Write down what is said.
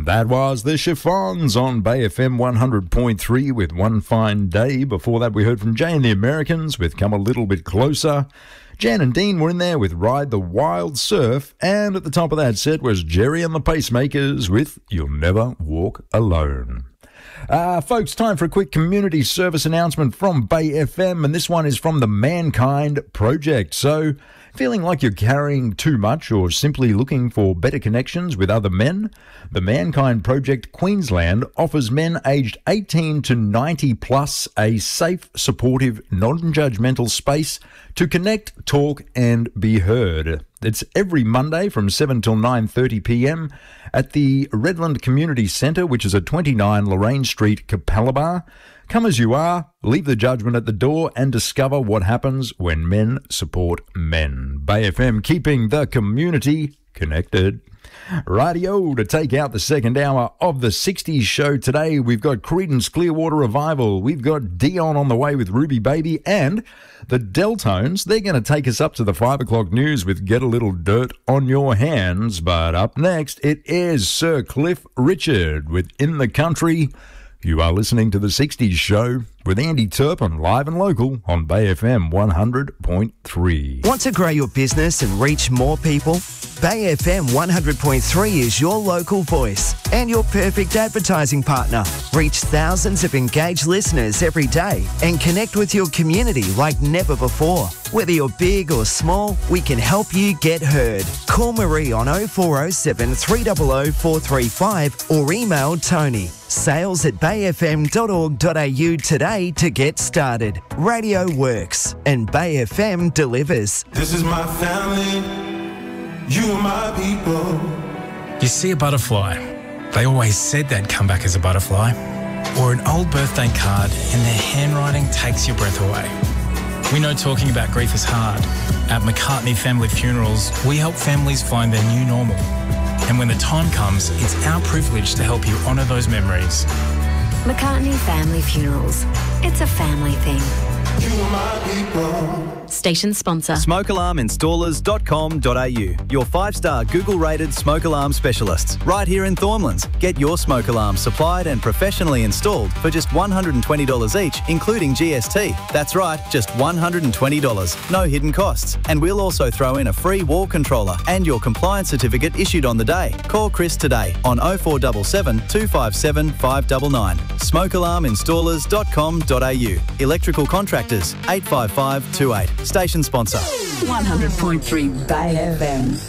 That was the Chiffons on Bay FM 100.3 with One Fine Day. Before that, we heard from Jay and the Americans with Come a Little Bit Closer. Jan and Dean were in there with Ride the Wild Surf. And at the top of that set was Jerry and the Pacemakers with You'll Never Walk Alone. Folks, time for a quick community service announcement from Bay FM, and this one is from the Mankind Project. So, feeling like you're carrying too much or simply looking for better connections with other men? The Mankind Project Queensland offers men aged 18 to 90 plus a safe, supportive, non-judgmental space to connect, talk and be heard. It's every Monday from 7 till 9:30 p.m. at the Redland Community Centre, which is at 29 Lorraine Street, Capalaba. Come as you are, leave the judgment at the door and discover what happens when men support men. Bay FM, keeping the community connected. Rightio, to take out the second hour of the 60s show today, we've got Creedence Clearwater Revival, we've got Dion on the way with Ruby Baby, and the Deltones. They're going to take us up to the 5 o'clock news with Get a Little Dirt on Your Hands. But up next, it is Sir Cliff Richard with In the Country. You are listening to the 60s show with Andy Turpin, live and local on Bay FM 100.3. Want to grow your business and reach more people? Bay FM 100.3 is your local voice and your perfect advertising partner. Reach thousands of engaged listeners every day and connect with your community like never before. Whether you're big or small, we can help you get heard. Call Marie on 0407 300 435 or email Tony. sales@bayfm.org.au today to get started. Radio works and Bay FM delivers. This is my family, you are my people. You see a butterfly, they always said they'd come back as a butterfly. Or an old birthday card and their handwriting takes your breath away. We know talking about grief is hard. At McCartney Family Funerals, we help families find their new normal. And when the time comes, it's our privilege to help you honour those memories. McCartney Family Funerals. It's a family thing. You are my people. Station sponsor. SmokeAlarmInstallers.com.au. Your 5-star Google-rated smoke alarm specialists. Right here in Thornlands. Get your smoke alarm supplied and professionally installed for just $120 each, including GST. That's right, just $120. No hidden costs. And we'll also throw in a free wall controller and your compliance certificate issued on the day. Call Chris today on 0477 257 599. SmokeAlarmInstallers.com.au. Electrical contractors 85528. Station sponsor. 100.3 Bay FM.